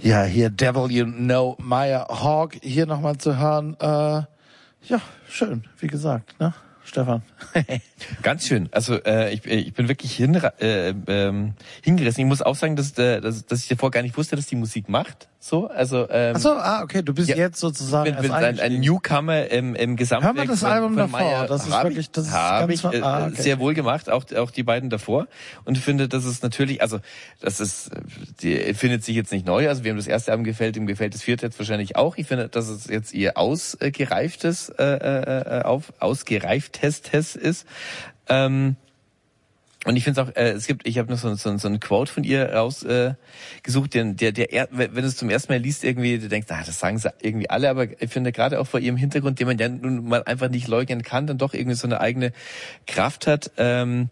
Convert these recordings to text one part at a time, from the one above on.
Ja, hier Devil You Know Maya Hawk hier nochmal zu hören. Ja, schön, wie gesagt, ne, Stefan? Ganz schön. Also ich bin wirklich hingerissen. Ich muss auch sagen, dass ich davor gar nicht wusste, dass die Musik macht. So, also ach so, okay, du bist jetzt sozusagen ich bin ein Newcomer im Gesamtwerk. Hör mal das Album davor. Maya, das ist wirklich, das ist ganz okay. Sehr wohl gemacht, auch die beiden davor. Und ich finde, das ist natürlich, also die findet sich jetzt nicht neu. Also wem das erste Album gefällt, ihm gefällt das vierte jetzt wahrscheinlich auch. Ich finde, dass es jetzt ihr ausgereiftes ist. Und ich finde es auch, ich habe noch so ein Quote von ihr rausgesucht, wenn du es zum ersten Mal liest, irgendwie, du denkst, das sagen sie irgendwie alle, aber ich finde gerade auch vor ihrem Hintergrund, den man ja nun mal einfach nicht leugnen kann, dann doch irgendwie so eine eigene Kraft hat. Ich habe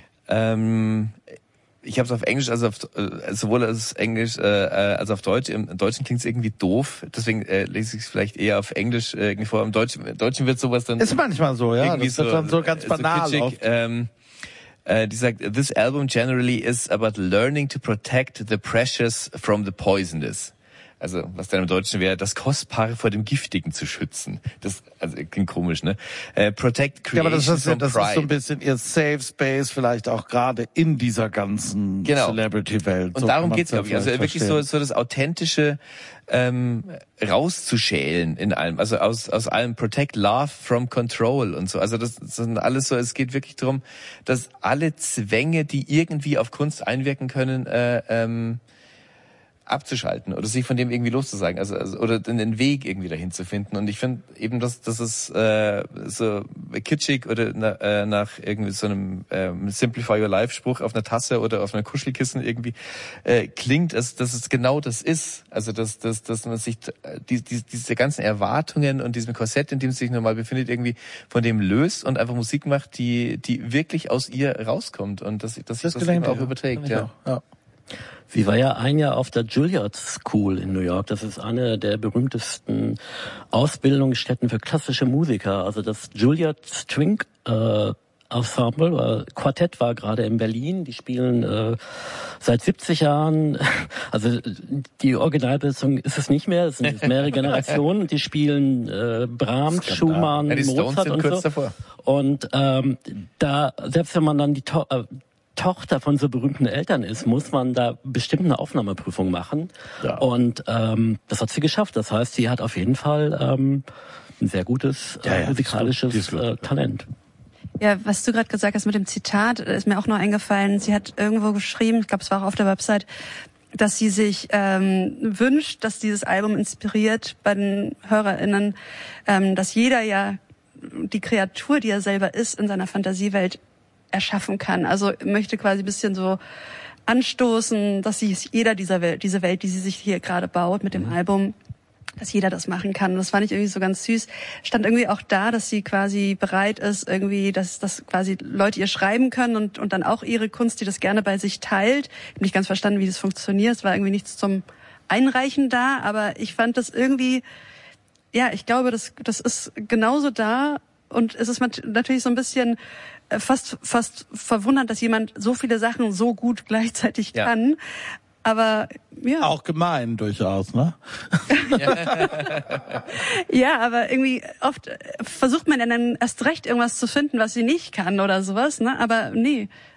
es auf Englisch, sowohl als Englisch als auf Deutsch. Im Deutschen klingt es irgendwie doof, deswegen lese ich es vielleicht eher auf Englisch irgendwie vor. Im Deutschen wird sowas dann ist manchmal so, ja. Das wird dann so ganz banal. So kitschig, die sagt, this album generally is about learning to protect the precious from the poisonous. Also, was dann im Deutschen wäre, das Kostbare vor dem Giftigen zu schützen. Das, also, klingt komisch, ne? Protect creation aber das ist from so ein bisschen ihr Safe Space, vielleicht auch gerade in dieser ganzen Celebrity-Welt. Und so darum geht's, glaube ich. Also wirklich so das Authentische, rauszuschälen in allem. Also aus allem Protect Love from Control und so. Also das sind alles so, es geht wirklich darum, dass alle Zwänge, die irgendwie auf Kunst einwirken können, abzuschalten oder sich von dem irgendwie loszusagen, also oder den Weg irgendwie dahin zu finden. Und ich finde eben, dass es so kitschig oder nach irgendwie so einem Simplify Your Life Spruch auf einer Tasse oder auf einem Kuschelkissen irgendwie klingt, dass es genau das ist. Also dass man sich diese ganzen Erwartungen und diesem Korsett, in dem es sich normal befindet, irgendwie von dem löst und einfach Musik macht, die wirklich aus ihr rauskommt und dass sich das eben auch überträgt. Ja. Sie war ja ein Jahr auf der Juilliard School in New York. Das ist eine der berühmtesten Ausbildungsstätten für klassische Musiker. Also das Juilliard String Ensemble, Quartett war gerade in Berlin. Die spielen seit 70 Jahren. Also die Originalbesetzung ist es nicht mehr. Es sind jetzt mehrere Generationen. Die spielen Brahms, Schumann, Mozart und so. Davor. Und da, selbst wenn man dann die Tochter von so berühmten Eltern ist, muss man da bestimmt eine Aufnahmeprüfung machen. Ja. Und das hat sie geschafft. Das heißt, sie hat auf jeden Fall ein sehr gutes musikalisches Talent. Ja, was du gerade gesagt hast mit dem Zitat, ist mir auch noch eingefallen. Sie hat irgendwo geschrieben, ich glaube, es war auch auf der Website, dass sie sich wünscht, dass dieses Album inspiriert bei den HörerInnen, dass jeder ja die Kreatur, die er selber ist, in seiner Fantasiewelt erschaffen kann. Also möchte quasi ein bisschen so anstoßen, dass jeder diese Welt, die sie sich hier gerade baut mit dem Album, dass jeder das machen kann. Und das fand ich irgendwie so ganz süß. Stand irgendwie auch da, dass sie quasi bereit ist, irgendwie, dass quasi Leute ihr schreiben können und dann auch ihre Kunst, die das gerne bei sich teilt. Ich habe nicht ganz verstanden, wie das funktioniert. Es war irgendwie nichts zum Einreichen da, aber ich fand das irgendwie, ja, ich glaube, das ist genauso da. Und es ist natürlich so ein bisschen fast verwundernd, dass jemand so viele Sachen so gut gleichzeitig kann. Aber ja. Auch gemein durchaus, ne? Ja, aber irgendwie oft versucht man dann erst recht irgendwas zu finden, was sie nicht kann oder sowas, ne? Aber nee,